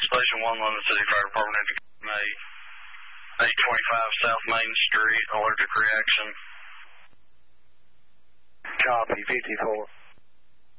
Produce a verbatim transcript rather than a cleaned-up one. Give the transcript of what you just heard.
Station one, London City Fire Department, May eight twenty-five South Main Street, allergic reaction. Copy, fifty-four.